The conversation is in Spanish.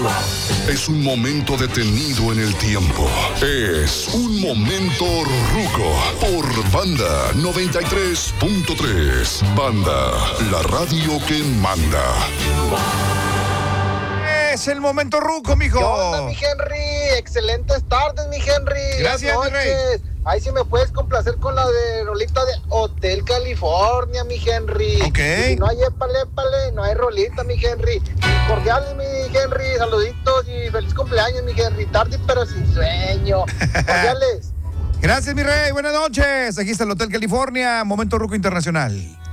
Es un momento detenido en el tiempo. Es un momento ruco por Banda 93.3. Banda, la radio que manda. Es el momento ruco, mijo. ¿Qué onda, mi Henry? Excelentes tardes, mi Henry. Gracias, mi rey. Ahí sí me puedes complacer con la de rolita de Hotel California, mi Henry. Ok. Y si no hay épale, no hay rolita, mi Henry. Cordiales, mi Henry. Saluditos y feliz cumpleaños, mi Henry. Tarde, pero sin sueño. Cordiales. Gracias, mi rey. Buenas noches. Aquí está el Hotel California, momento ruco internacional.